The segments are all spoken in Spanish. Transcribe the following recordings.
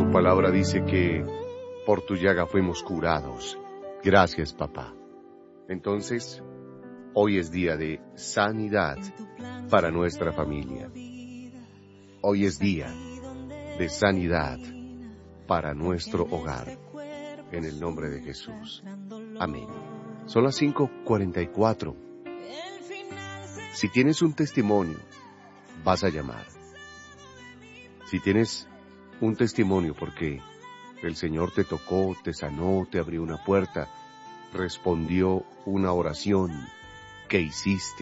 Tu palabra dice que por tu llaga fuimos curados. Gracias, papá. Entonces, hoy es día de sanidad para nuestra familia. Hoy es día de sanidad para nuestro hogar. En el nombre de Jesús. Amén. Son las 5:44. Si tienes un testimonio, vas a llamar. Si tienes un testimonio porque el Señor te tocó, te sanó, te abrió una puerta, respondió una oración que hiciste,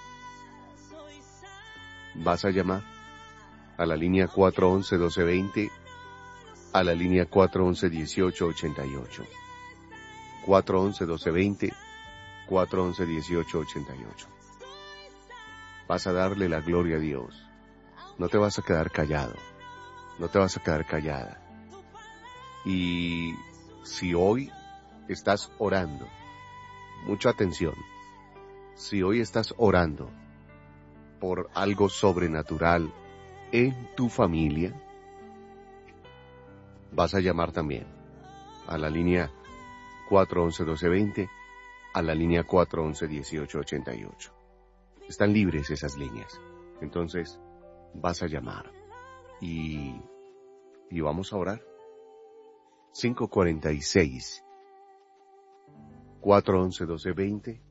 vas a llamar a la línea 411-1220, a la línea 411-1888. 411-1220, 411-1888. Vas a darle la gloria a Dios. No te vas a quedar callado. No te vas a quedar callada. Y si hoy estás orando, mucha atención, si hoy estás orando por algo sobrenatural en tu familia, vas a llamar también a la línea 411-1220, a la línea 411-1888. Están libres esas líneas. Entonces, vas a llamar y vamos a orar. 546 411-1220,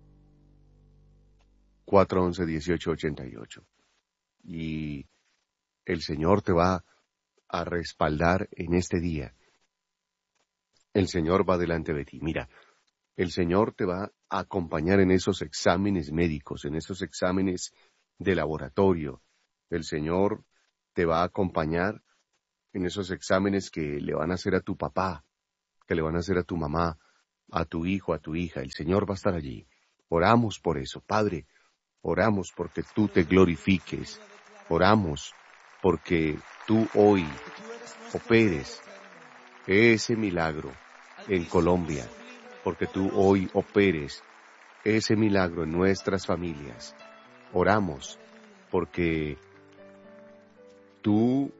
411-1888. Y el Señor te va a respaldar en este día. El Señor va delante de ti. Mira, el Señor te va a acompañar en esos exámenes médicos, en esos exámenes de laboratorio. El Señor te va a acompañar en esos exámenes que le van a hacer a tu papá, que le van a hacer a tu mamá, a tu hijo, a tu hija. El Señor va a estar allí. Oramos por eso, Padre. Oramos porque tú te glorifiques. Oramos porque tú hoy operes ese milagro en Colombia, porque tú hoy operes ese milagro en nuestras familias. Oramos porque tú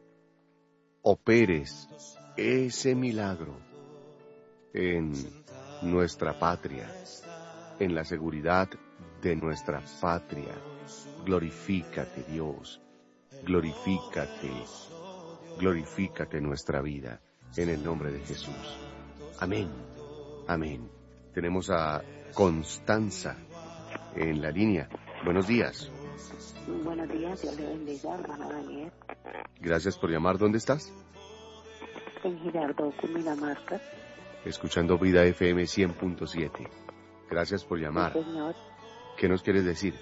operes ese milagro en nuestra patria, en la seguridad de nuestra patria. Glorifícate, Dios. Glorifícate. Glorifícate en nuestra vida, en el nombre de Jesús. Amén. Amén. Tenemos a Constanza en la línea. Buenos días. Buenos días, Dios le bendiga, hermano Daniel. Gracias por llamar. ¿Dónde estás? En Girardot, Cundinamarca. Escuchando Vida FM 100.7. Gracias por llamar. Sí, señor. ¿Qué nos quieres decir?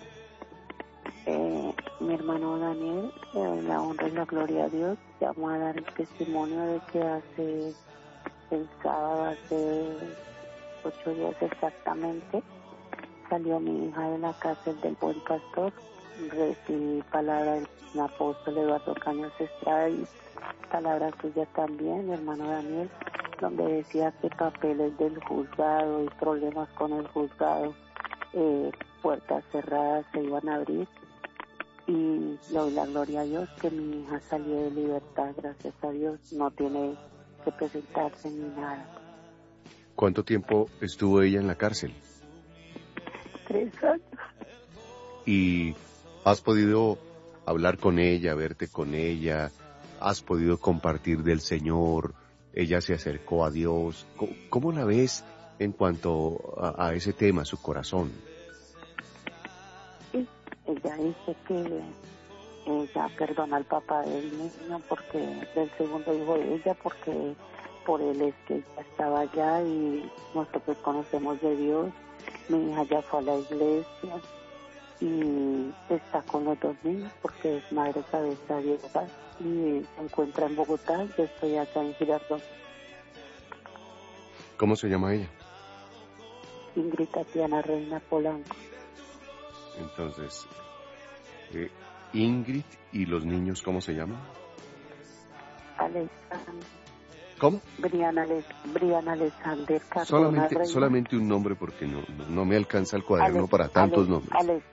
Mi hermano Daniel, la honra y la gloria a Dios, llamó a dar el testimonio de que hace el sábado, hace 8 días exactamente, salió mi hija de la cárcel del Buen Pastor. Recibí palabra del apóstol Eduardo Cañas Estrada y palabras suyas también, hermano Daniel, donde decía que papeles del juzgado y problemas con el juzgado, puertas cerradas se iban a abrir. Y le doy la gloria a Dios que mi hija salió de libertad, gracias a Dios, no tiene que presentarse ni nada. ¿Cuánto tiempo estuvo ella en la cárcel? 3 años. ¿Y has podido hablar con ella, verte con ella? ¿Has podido compartir del Señor? ¿Ella se acercó a Dios? ¿Cómo la ves en cuanto a ese tema, su corazón? Sí, ella dice que ella perdona al papá del niño, porque del segundo hijo de ella, porque por él es que ella estaba allá y nosotros conocemos de Dios. Mi hija ya fue a la iglesia y está con los 2 niños porque es madre cabeza de hogar y se encuentra en Bogotá. Yo estoy acá en Girardot. ¿Cómo se llama ella? Ingrid Tatiana Reina Polanco. Entonces, Ingrid y los niños, ¿cómo se llaman? Alexander. ¿Cómo? Brian Alexander Cardona Reina. Solamente un nombre porque no me alcanza el cuaderno para tantos nombres.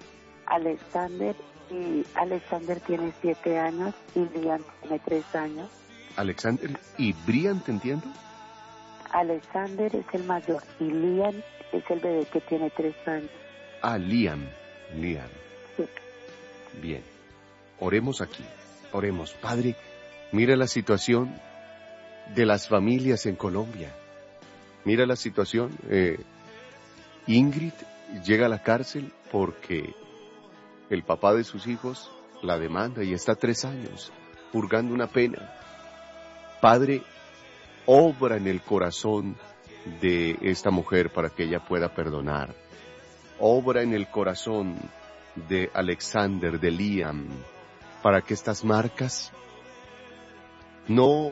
Alexander tiene 7 años y Brian tiene 3 años. Alexander y Brian, ¿te entiendo? Alexander es el mayor y Liam es el bebé que tiene 3 años. Liam. Sí. Bien, oremos aquí, oremos. Padre, mira la situación de las familias en Colombia. Mira la situación. Ingrid llega a la cárcel porque el papá de sus hijos la demanda y está 3 años purgando una pena. Padre, obra en el corazón de esta mujer para que ella pueda perdonar. Obra en el corazón de Alexander, de Liam, para que estas marcas no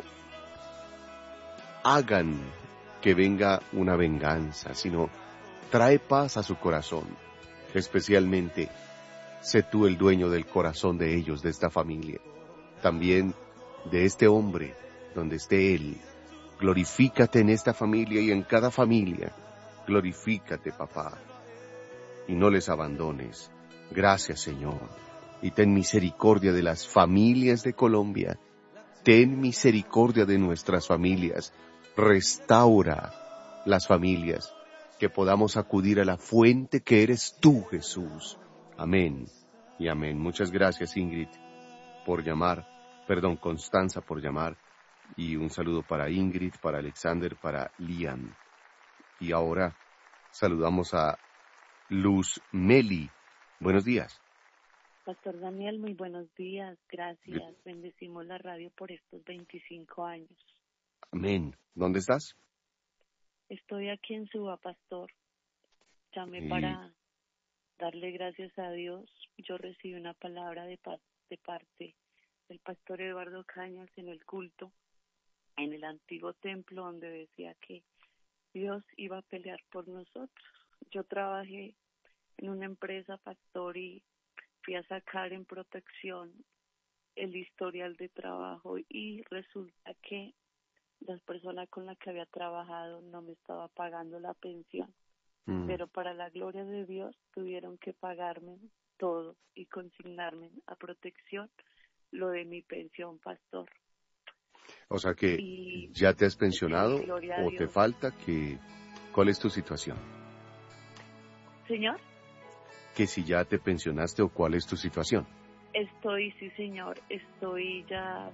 hagan que venga una venganza, sino trae paz a su corazón. Especialmente, sé tú el dueño del corazón de ellos, de esta familia. También de este hombre, donde esté él. Glorifícate en esta familia y en cada familia. Glorifícate, papá. Y no les abandones. Gracias, Señor. Y ten misericordia de las familias de Colombia. Ten misericordia de nuestras familias. Restaura las familias. Que podamos acudir a la fuente que eres tú, Jesús. Amén y amén. Muchas gracias, Ingrid, por llamar. Perdón, Constanza, por llamar. Y un saludo para Ingrid, para Alexander, para Liam. Y ahora saludamos a Luz Meli. Buenos días. Pastor Daniel, muy buenos días. Gracias. Bendecimos la radio por estos 25 años. Amén. ¿Dónde estás? Estoy aquí en Suba, Pastor. Llamé para darle gracias a Dios. Yo recibí una palabra de parte del pastor Eduardo Cañas en el culto, en el antiguo templo, donde decía que Dios iba a pelear por nosotros. Yo trabajé en una empresa, pastor, y fui a sacar en protección el historial de trabajo y resulta que las personas con las que había trabajado no me estaba pagando la pensión. Pero para la gloria de Dios tuvieron que pagarme todo y consignarme a protección lo de mi pensión, pastor. O sea que ya te has pensionado o te falta. ¿Cuál es tu situación? ¿Señor? Que si ya te pensionaste o cuál es tu situación. Sí, señor, estoy ya,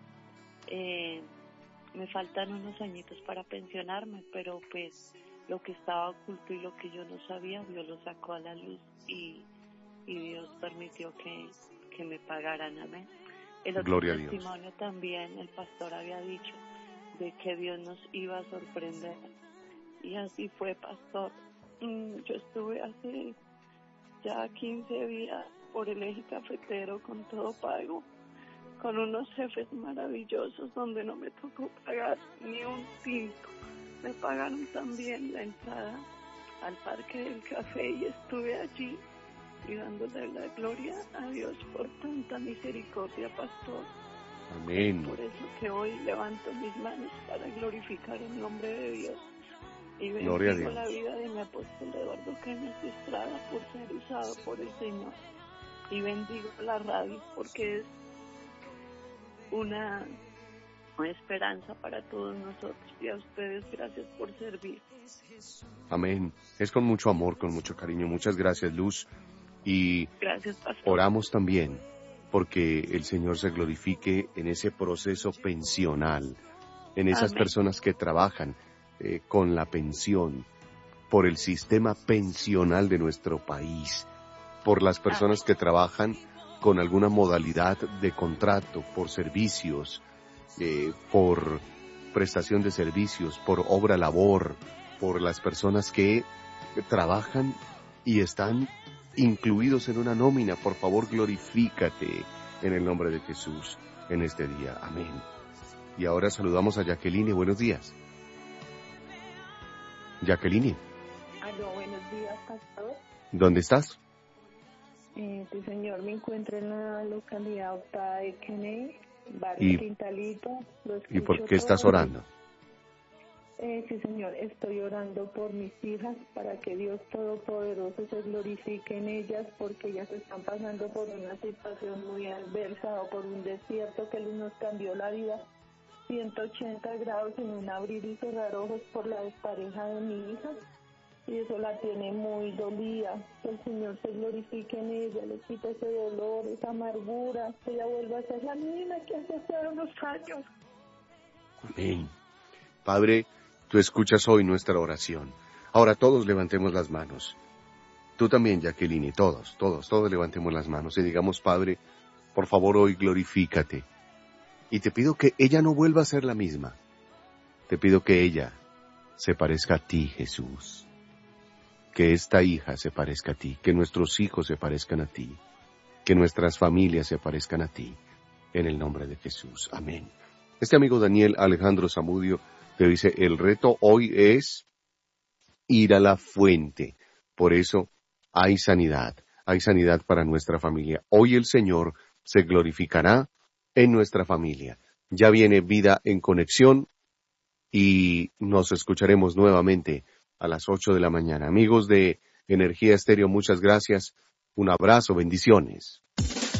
me faltan unos añitos para pensionarme, pero pues lo que estaba oculto y lo que yo no sabía, Dios lo sacó a la luz y Dios permitió que me pagaran, amén. El otro Gloria testimonio también, el pastor había dicho de que Dios nos iba a sorprender y así fue, pastor. Yo estuve hace ya 15 días por el eje cafetero con todo pago, con unos jefes maravillosos donde no me tocó pagar ni un tinto. Me pagaron también la entrada al Parque del Café y estuve allí y dándole la gloria a Dios por tanta misericordia, pastor. Amén. Es por eso que hoy levanto mis manos para glorificar el nombre de Dios y bendigo la vida de mi apóstol Eduardo Cañas Estrada por ser usado por el Señor. Y bendigo la radio porque es una esperanza para todos nosotros, y a ustedes gracias por servir. Amén. Es con mucho amor, con mucho cariño. Muchas gracias, Luz. Y gracias, pastor. Oramos también porque el Señor se glorifique en ese proceso pensional, en esas personas que trabajan con la pensión, por el sistema pensional de nuestro país, por las personas que trabajan con alguna modalidad de contrato, por servicios, por prestación de servicios, por obra labor, por las personas que trabajan y están incluidos en una nómina. Por favor, glorifícate en el nombre de Jesús en este día. Amén. Y ahora saludamos a Jacqueline. Buenos días. Jacqueline. Aló, buenos días, pastor. ¿Dónde estás? Sí, señor, me encuentro en la localidad Octava de Kennedy, barrio Quintalito. ¿Y por qué estás orando? Sí, señor, estoy orando por mis hijas para que Dios Todopoderoso se glorifique en ellas, porque ellas están pasando por una situación muy adversa o por un desierto que nos cambió la vida. 180 grados en un abrir y cerrar ojos por la despareja de mi hija. Y eso la tiene muy dolida. Que el Señor se glorifique en ella, le quite ese dolor, esa amargura, que ella vuelva a ser la misma que hace unos años. Amén. Padre, tú escuchas hoy nuestra oración. Ahora todos levantemos las manos. Tú también, Jacqueline, y todos levantemos las manos y digamos, Padre, por favor hoy glorifícate. Y te pido que ella no vuelva a ser la misma. Te pido que ella se parezca a ti, Jesús. Que esta hija se parezca a ti, que nuestros hijos se parezcan a ti, que nuestras familias se parezcan a ti, en el nombre de Jesús. Amén. Este amigo Daniel Alejandro Zamudio te dice, el reto hoy es ir a la fuente. Por eso hay sanidad para nuestra familia. Hoy el Señor se glorificará en nuestra familia. Ya viene Vida en Conexión y nos escucharemos nuevamente a las 8 de la mañana. Amigos de Energía Estéreo, muchas gracias. Un abrazo, bendiciones.